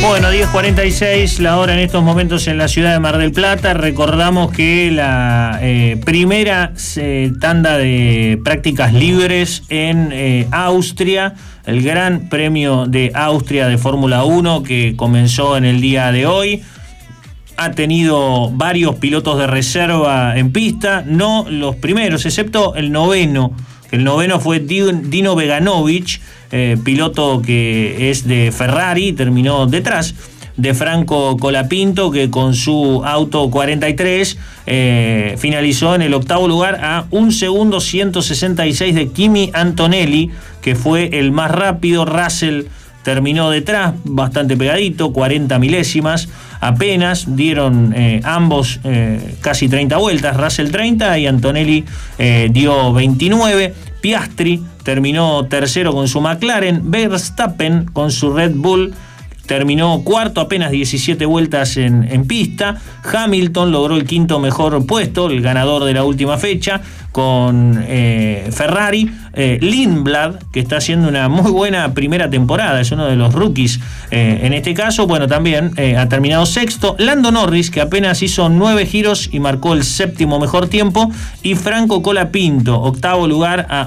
Bueno, 10:46, la hora en estos momentos en la ciudad de Mar del Plata. Recordamos que la primera tanda de prácticas libres en Austria, el Gran Premio de Austria de Fórmula 1 que comenzó en el día de hoy, ha tenido varios pilotos de reserva en pista, no los primeros, excepto el noveno. El noveno fue Dino Beganovic, piloto que es de Ferrari, terminó detrás de Franco Colapinto, que con su auto 43 finalizó en el octavo lugar a 1 segundo 166 de Kimi Antonelli, que fue el más rápido. Russell terminó detrás, bastante pegadito, 40 milésimas. Apenas dieron ambos casi 30 vueltas, Russell 30 y Antonelli dio 29. Piastri terminó tercero con su McLaren. Verstappen con su Red Bull terminó cuarto, apenas 17 vueltas en pista. Hamilton logró el quinto mejor puesto, el ganador de la última fecha, con Ferrari. Lindblad, que está haciendo una muy buena primera temporada, es uno de los rookies en este caso, bueno, también ha terminado sexto. Lando Norris, que apenas hizo 9 giros y marcó el séptimo mejor tiempo. Y Franco Colapinto, octavo lugar a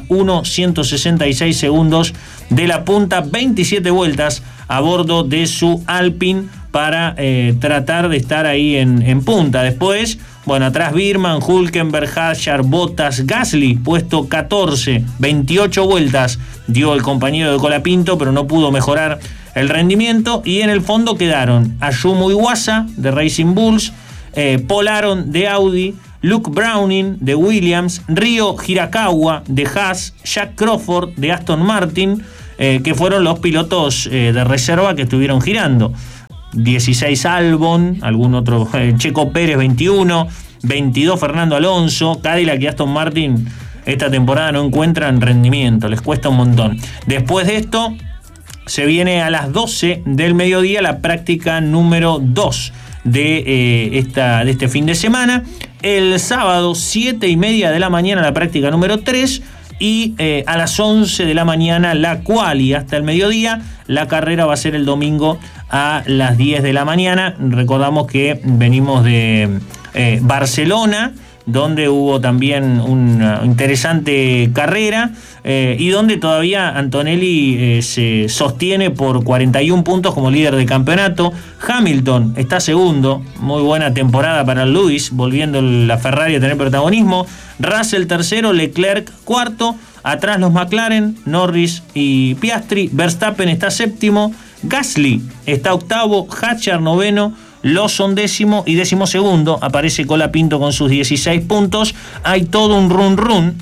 1:166 segundos de la punta, 27 vueltas a bordo de su Alpine para tratar de estar ahí en punta. Después, bueno, atrás Birman, Hülkenberg, Hadjar, Bottas, Gasly, puesto 14, 28 vueltas dio el compañero de Colapinto, pero no pudo mejorar el rendimiento. Y en el fondo quedaron Ayumu Iwasa de Racing Bulls, Paul Aron de Audi, Luke Browning de Williams, Ryo Hirakawa de Haas, Jack Crawford de Aston Martin, que fueron los pilotos de reserva que estuvieron girando. 16 Albon, algún otro, Checo Pérez 21, 22 Fernando Alonso. Cadillac y Aston Martin esta temporada no encuentran rendimiento, les cuesta un montón. Después de esto se viene a las 12 del mediodía la práctica número 2 de este fin de semana. El sábado 7:30 de la mañana la práctica número 3 y a las 11 de la mañana la quali hasta el mediodía. La carrera va a ser el domingo a las 10 de la mañana. Recordamos que venimos de Barcelona, donde hubo también una interesante carrera y donde todavía Antonelli se sostiene por 41 puntos como líder de campeonato. Hamilton está segundo, muy buena temporada para Lewis, volviendo la Ferrari a tener protagonismo. Russell tercero, Leclerc cuarto, atrás los McLaren, Norris y Piastri. Verstappen está séptimo, Gasly está octavo, Hadjar noveno, Lawson décimo y 12º aparece Colapinto con sus 16 puntos. Hay todo un run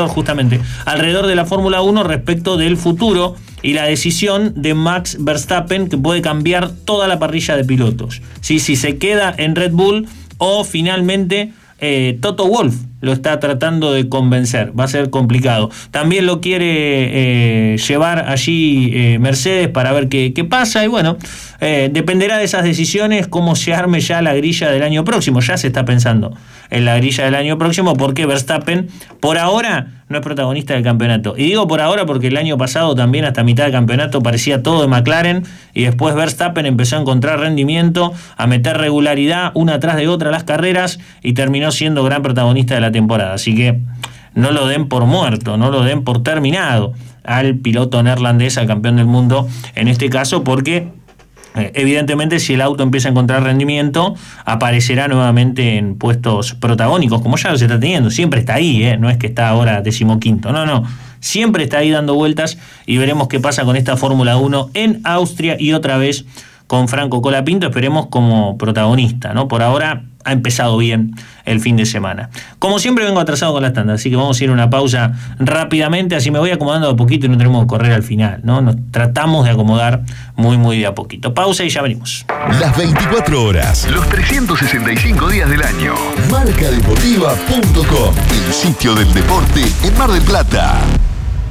alrededor de la Fórmula 1 respecto del futuro y la decisión de Max Verstappen, que puede cambiar toda la parrilla de pilotos. Si se queda en Red Bull o finalmente Toto Wolff lo está tratando de convencer. Va a ser complicado. También lo quiere llevar allí Mercedes para ver qué pasa. Y bueno, dependerá de esas decisiones cómo se arme ya la grilla del año próximo. Ya se está pensando en la grilla del año próximo, porque Verstappen por ahora no es protagonista del campeonato. Y digo por ahora porque el año pasado también hasta mitad del campeonato parecía todo de McLaren, y después Verstappen empezó a encontrar rendimiento, a meter regularidad una tras de otra las carreras y terminó siendo gran protagonista de la temporada. Así que no lo den por muerto, no lo den por terminado al piloto neerlandés, al campeón del mundo en este caso, porque evidentemente si el auto empieza a encontrar rendimiento aparecerá nuevamente en puestos protagónicos, como ya lo se está teniendo. Siempre está ahí, no es que está ahora 15º, no, siempre está ahí dando vueltas, y veremos qué pasa con esta Fórmula 1 en Austria y otra vez con Franco Colapinto, esperemos como protagonista, ¿no? Por ahora ha empezado bien el fin de semana. Como siempre vengo atrasado con las tandas, así que vamos a ir a una pausa rápidamente, así me voy acomodando de a poquito y no tenemos que correr al final, ¿no? Nos tratamos de acomodar muy de a poquito. Pausa y ya venimos. Las 24 horas, los 365 días del año. Marcadeportiva.com, el sitio del deporte en Mar del Plata.